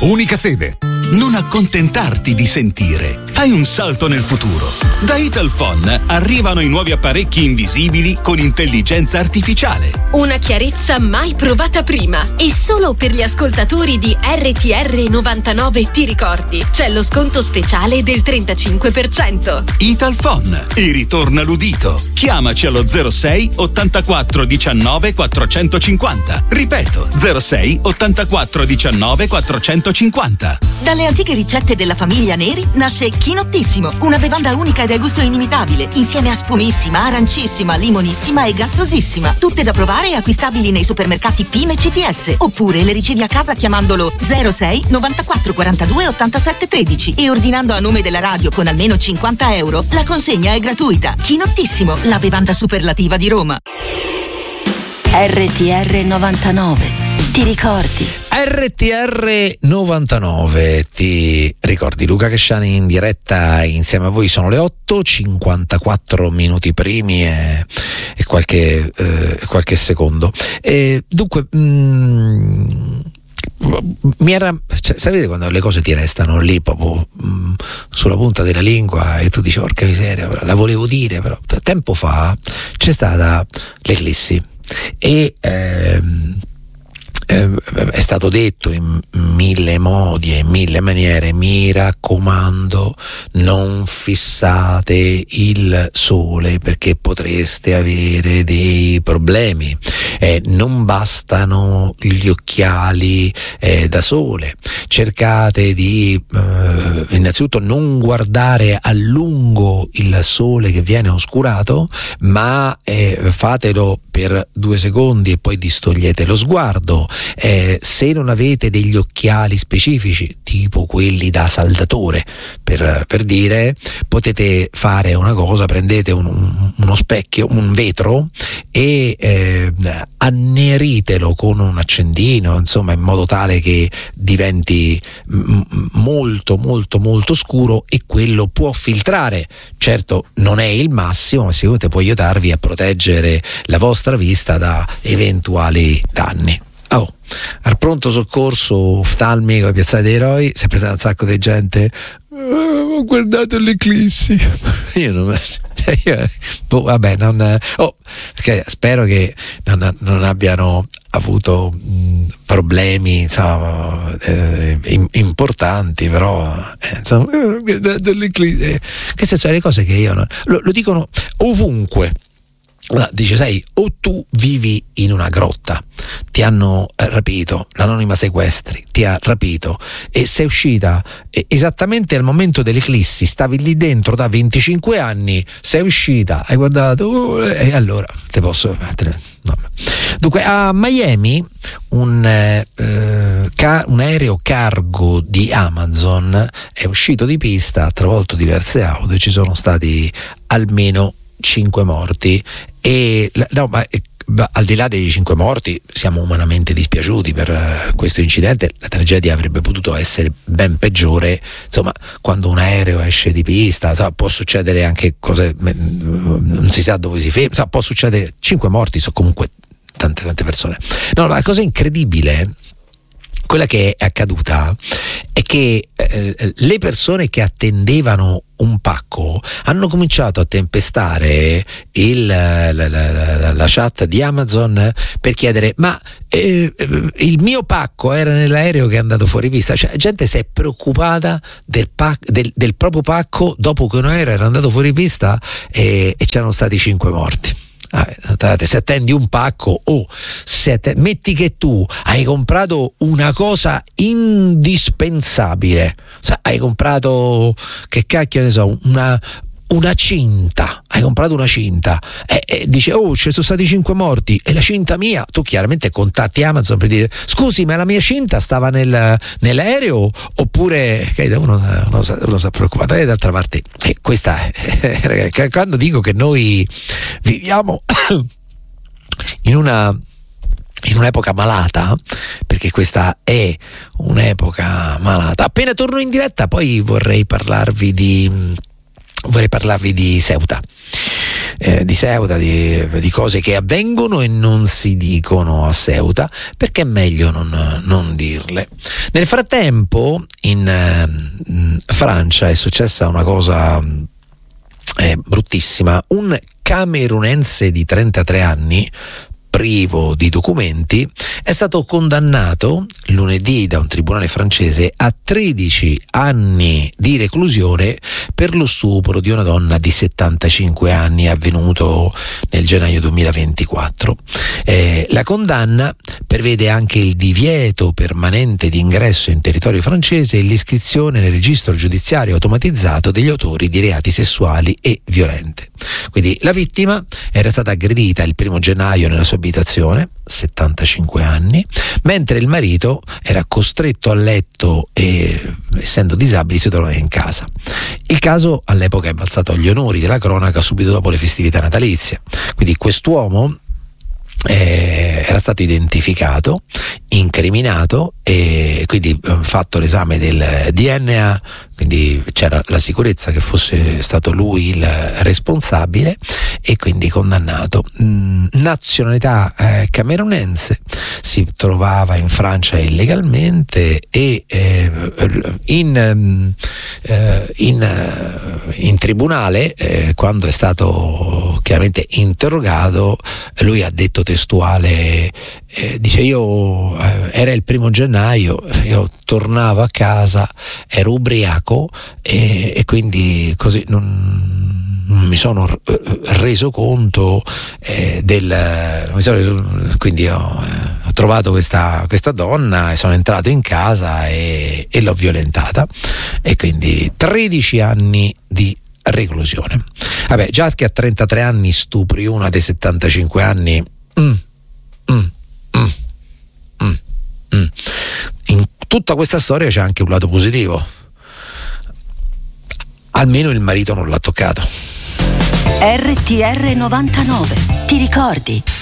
unica sede. Non accontentarti di sentire. Fai un salto nel futuro. Da Italphone arrivano i nuovi apparecchi invisibili con intelligenza artificiale. Una chiarezza mai provata prima. E solo per gli ascoltatori di RTR 99 ti ricordi. C'è lo sconto speciale del 35%. Italphone. E ritorna l'udito. Chiamaci allo 06 84 19 450. Ripeto, 06 84 19 450. Dalle antiche ricette della famiglia Neri nasce Chinottissimo, una bevanda unica e dal gusto inimitabile, insieme a spumissima, arancissima, limonissima e gassosissima. Tutte da provare e acquistabili nei supermercati PIM e CTS. Oppure le ricevi a casa chiamandolo 06 94 42 87 13 e ordinando a nome della radio con almeno €50. La consegna è gratuita. Chinottissimo, la bevanda superlativa di Roma. RTR 99. Ti ricordi? RTR 99, ti ricordi? Luca Cresciani in diretta insieme a voi. Sono le 8:54 minuti primi e qualche secondo. Dunque, sapete quando le cose ti restano lì proprio sulla punta della lingua e tu dici porca miseria, la volevo dire, però tempo fa c'è stata l'eclissi e è stato detto in mille modi e in mille maniere: mi raccomando, non fissate il sole perché potreste avere dei problemi, non bastano gli occhiali da sole, cercate di innanzitutto non guardare a lungo il sole che viene oscurato, ma fatelo per 2 secondi e poi distogliete lo sguardo. Se non avete degli occhiali specifici tipo quelli da saldatore, per dire, potete fare una cosa: prendete uno specchio, un vetro, e anneritelo con un accendino, insomma, in modo tale che diventi molto molto molto scuro, e quello può filtrare. Certo non è il massimo, ma sicuramente può aiutarvi a proteggere la vostra vista da eventuali danni. Al pronto soccorso uftalmico a Piazzale dei Eroi si è presa un sacco di gente. Ho guardato l'eclissi. Vabbè, perché spero che non abbiano avuto problemi, insomma, importanti, però insomma, ho guardato l'eclissi. Che senso, le cose che io lo dicono ovunque. Dice, sai, o tu vivi in una grotta, ti hanno rapito, l'anonima sequestri ti ha rapito e sei uscita esattamente al momento dell'eclissi, stavi lì dentro da 25 anni, sei uscita, hai guardato e allora te posso mettere. No. Dunque, a Miami un aereo cargo di Amazon è uscito di pista, ha travolto diverse auto e ci sono stati almeno 5 morti. Al di là dei 5 morti, siamo umanamente dispiaciuti per questo incidente. La tragedia avrebbe potuto essere ben peggiore. Insomma, quando un aereo esce di pista, può succedere anche cose, non si sa dove si ferma, può succedere. 5 morti sono comunque tante persone. No, la cosa incredibile, quella che è accaduta, è che le persone che attendevano un pacco hanno cominciato a tempestare la chat di Amazon per chiedere: ma il mio pacco era nell'aereo che è andato fuori pista? Cioè, gente si è preoccupata del proprio pacco dopo che un aereo era andato fuori pista e c'erano stati 5 morti. Se attendi un pacco, metti che tu hai comprato una cosa indispensabile, hai comprato, che cacchio ne so, una cinta, hai comprato una cinta e dice ci sono stati 5 morti, e la cinta mia, tu chiaramente contatti Amazon per dire: scusi, ma la mia cinta stava nell'aereo? Oppure uno si è preoccupato. E d'altra parte, questa è quando dico che noi viviamo in un'epoca malata, perché questa è un'epoca malata. Appena torno in diretta poi vorrei parlarvi di Ceuta, di cose che avvengono e non si dicono a Ceuta, perché è meglio non dirle. Nel frattempo in Francia è successa una cosa bruttissima. Un camerunense di 33 anni, privo di documenti, è stato condannato lunedì da un tribunale francese a 13 anni di reclusione per lo stupro di una donna di 75 anni avvenuto nel gennaio 2024. La condanna prevede anche il divieto permanente di ingresso in territorio francese e l'iscrizione nel registro giudiziario automatizzato degli autori di reati sessuali e violenti. Quindi la vittima era stata aggredita il 1 gennaio nella sua abitazione, 75 anni, mentre il marito era costretto a letto e, essendo disabile, si trovava in casa. Il caso all'epoca è balzato agli onori della cronaca subito dopo le festività natalizie. Quindi quest'uomo era stato identificato, incriminato e quindi fatto l'esame del DNA, quindi c'era la sicurezza che fosse stato lui il responsabile e quindi condannato. Nazionalità camerunense, si trovava in Francia illegalmente e in tribunale, quando è stato chiaramente interrogato, lui ha detto testuale, dice era il 1 gennaio, io tornavo a casa, ero ubriaco e quindi così non mi sono reso conto quindi ho trovato questa donna e sono entrato in casa e l'ho violentata, e quindi 13 anni di reclusione. Vabbè, già che a 33 anni stupri una dei 75 anni, in tutta questa storia c'è anche un lato positivo: almeno il marito non l'ha toccato. RTR 99, ti ricordi?